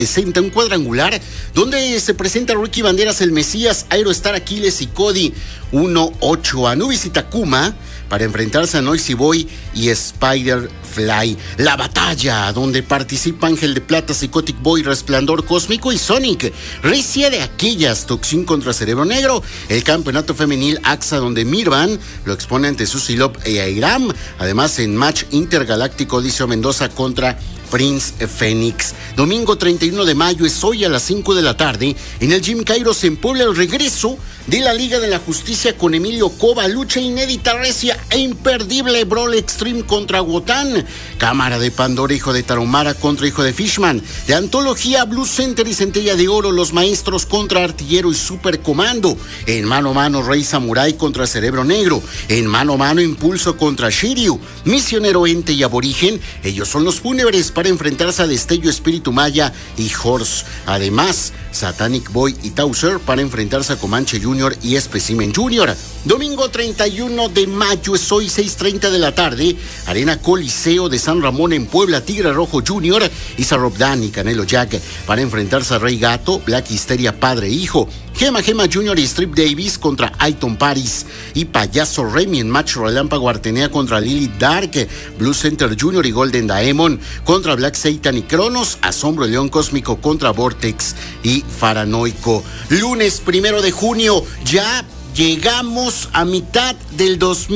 presenta un cuadrangular donde se presenta Ricky Banderas, el Mesías, Aerostar, Aquiles y Cody 1-8, Anubis y Takuma para enfrentarse a Noisy Boy y Spider-Fly. La batalla donde participa Ángel de Plata, Psychotic Boy, Resplandor Cósmico y Sonic. Recia de aquellas, Toxin contra Cerebro Negro. El campeonato femenil AXA donde Mirvan lo expone ante Suzy Love y Airam. Además en match intergaláctico Odiseo Mendoza contra Prince Fénix. Domingo 31 de mayo es hoy a las 5 de la tarde en el Gym Kairos en Puebla, el regreso de la Liga de la Justicia con Emilio Cova, lucha inédita, recia e imperdible, Brawl Extreme contra Wotan, Cámara de Pandora, hijo de Tarahumara contra hijo de Fishman, de antología Blue Center y Centella de Oro, los maestros contra Artillero y Supercomando, en mano a mano Rey Samurai contra Cerebro Negro, en mano a mano Impulso contra Shiryu, Misionero Ente y Aborigen, ellos son los fúnebres para enfrentarse a Destello, Espíritu Maya y Horse. Además, Satanic Boy y Tauser para enfrentarse a Comanche Jr. y Specimen Jr. Domingo 31 de mayo es hoy 6:30 de la tarde, Arena Coliseo de San Ramón en Puebla, Tigre Rojo Jr. y Sarobdan y Canelo Jack para enfrentarse a Rey Gato, Black Histeria Padre e Hijo, Gema Jr. y Strip Davis contra Aiton Paris y Payaso Remy en match Relámpago Artenea contra Lily Dark, Blue Center Jr. y Golden Daemon contra Black Satan y Cronos, Asombro León Cósmico contra Vortex y Faranoico. Lunes 1 de junio, ya llegamos a mitad del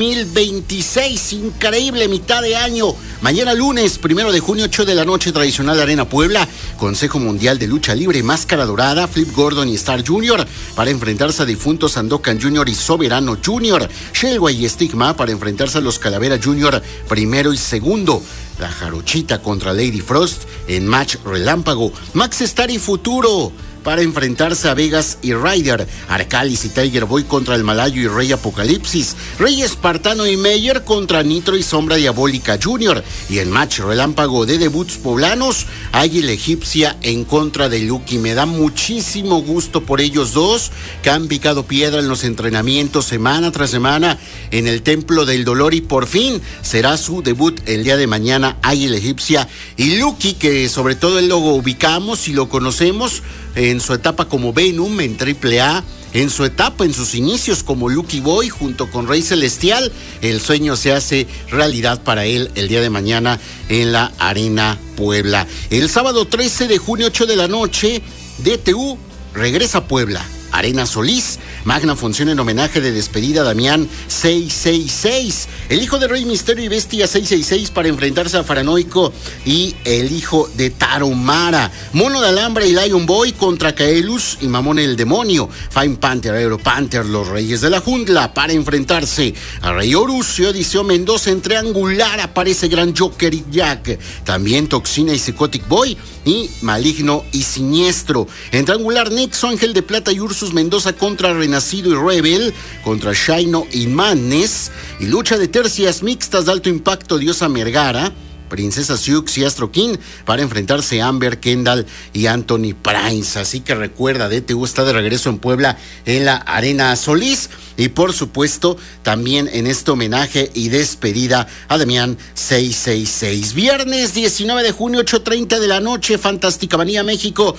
2026, increíble mitad de año. Mañana lunes 1 de junio, 8 de la noche, tradicional Arena Puebla, Consejo Mundial de Lucha Libre, Máscara Dorada, Flip Gordon y Star Jr. para enfrentarse a Difuntos Sandokan Jr. y Soberano Jr. Shelway y Stigma para enfrentarse a los Calavera Jr. primero y segundo. La Jarochita contra Lady Frost en match Relámpago. Max Star y Futuro para enfrentarse a Vegas y Ryder, Arcalis y Tiger Boy contra el Malayo y Rey Apocalipsis, Rey Espartano y Meyer contra Nitro y Sombra Diabólica Jr. y en match Relámpago de debuts poblanos, Águila Egipcia en contra de Lucky. Me da muchísimo gusto por ellos dos que han picado piedra en los entrenamientos semana tras semana en el Templo del Dolor y por fin será su debut el día de mañana, Águila Egipcia y Lucky, que sobre todo él lo ubicamos y lo conocemos en su etapa como Venom en AAA, en su etapa, en sus inicios como Lucky Boy junto con Rey Celestial. El sueño se hace realidad para él el día de mañana en la Arena Puebla. El sábado 13 de junio, 8 de la noche, DTU regresa a Puebla. Arena Solís, magna función en homenaje de despedida a Damián 666, el hijo de Rey Misterio y Bestia 666 para enfrentarse a Faranoico y el hijo de Tarahumara, Mono de Alambre y Lion Boy contra Kaelus y Mamón el Demonio, Fine Panther, Aero Panther, los Reyes de la Jungla para enfrentarse a Rey Horus y Odiseo Mendoza. En triangular aparece Gran Joker y Jack, también Toxina y Psychotic Boy y Maligno y Siniestro. En triangular Nexo, Ángel de Plata y Ursus Mendoza contra Renacido y Rebel, contra Shaino y Madness, y lucha de tercias mixtas de alto impacto, Diosa Mergara, Princesa Sioux y Astro King para enfrentarse a Amber, Kendall y Anthony Prince. Así que recuerda, DTU está de regreso en Puebla en la Arena Solís y por supuesto también en este homenaje y despedida a Damián 666. Viernes 19 de junio, 8:30 de la noche, Fantástica Manía México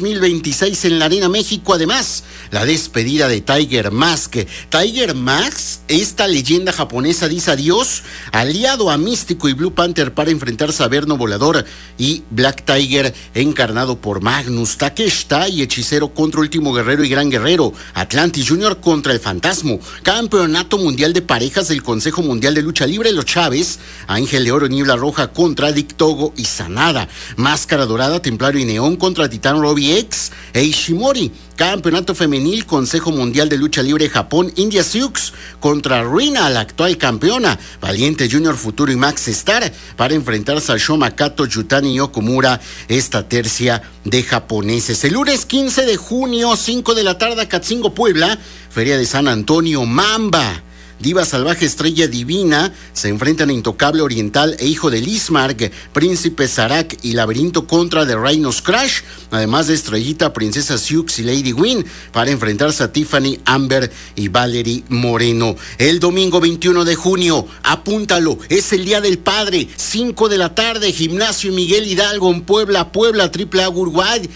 2026 en la Arena México. Además, la despedida de Tiger Mask. Tiger Mask, esta leyenda japonesa, dice adiós, aliado a Místico y Blue Panther para enfrentarse a Verno Volador y Black Tiger encarnado por Magnus, Takeshita y Hechicero contra Último Guerrero y Gran Guerrero, Atlantis Jr. contra el Fantasma, Campeonato Mundial de Parejas del Consejo Mundial de Lucha Libre, Los Chávez, Ángel de Oro y Niebla Roja contra Dictogo y Sanada, Máscara Dorada, Templario y Neón contra Titán Robbie X e Ishimori, Campeonato Femenil, Consejo Mundial de Lucha Libre Japón, India Sioux contra Rina, la actual campeona, Valiente Junior Futuro y Max Star para enfrentarse a Shoma Kato, Yutani y Okumura, esta tercia de japoneses. El lunes 15 de junio, 5 de la tarde, Catzingo, Puebla, Feria de San Antonio, Mamba, Diva Salvaje, Estrella Divina se enfrentan a Intocable Oriental e Hijo de Lismark, Príncipe Zarak y Laberinto contra The Rhinos Crash, además de Estrellita, Princesa Sioux y Lady Win para enfrentarse a Tiffany, Amber y Valerie Moreno. El domingo 21 de junio, apúntalo, es el Día del Padre, 5 de la tarde, Gimnasio Miguel Hidalgo en Puebla, AAA Uruguay,